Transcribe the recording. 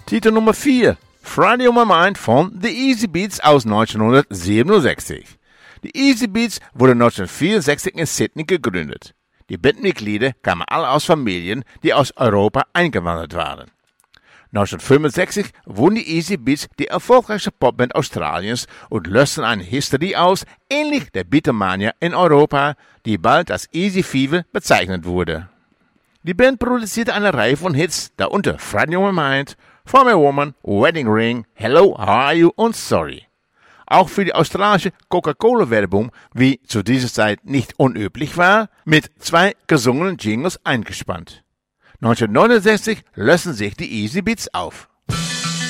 Titel Nummer 4, Friday on My Mind von The Easy Beats aus 1967. Die Easy Beats wurde 1964 in Sydney gegründet. Die Bandmitglieder kamen alle aus Familien, die aus Europa eingewandert waren. 1965 wurden die Easy Beats die erfolgreichste Popband Australiens und lösten eine Hysterie aus, ähnlich der Beatlemania in Europa, die bald als Easy Fever bezeichnet wurde. Die Band produzierte eine Reihe von Hits, darunter Friday on My Mind, For My Woman, Wedding Ring, Hello, How Are You und Sorry. Auch für die australische Coca-Cola-Werbung, wie zu dieser Zeit nicht unüblich war, mit 2 gesungenen Jingles eingespannt. 1969 lösten sich die Easy Beats auf.